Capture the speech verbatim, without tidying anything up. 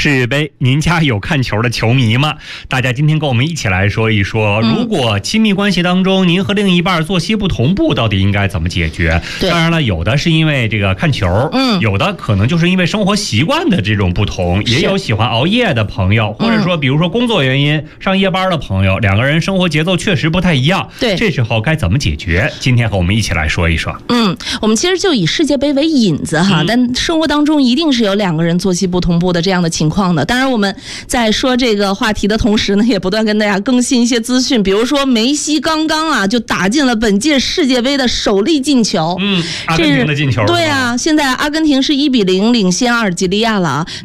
世界杯，您家有看球的球迷吗？大家今天跟我们一起来说一说，如果亲密关系当中您和另一半作息不同步，到底应该怎么解决？当然了，有的是因为这个看球，嗯，有的可能就是因为生活习惯的这种不同，也有喜欢熬夜的朋友，或者说比如说工作原因上夜班的朋友，两个人生活节奏确实不太一样。对，这时候该怎么解决？今天和我们一起来说一说。 嗯，我们其实就以世界杯为引子哈，嗯、但生活当中一定是有两个人作息不同步的这样的情况的。当然，我们在说这个话题的同时呢，也不断跟大家更新一些资讯，比如说梅西刚刚啊就打进了本届世界杯的首粒进球。 嗯，阿根廷的进球。 对啊，现在阿根廷是一比零领先阿尔及利亚了啊。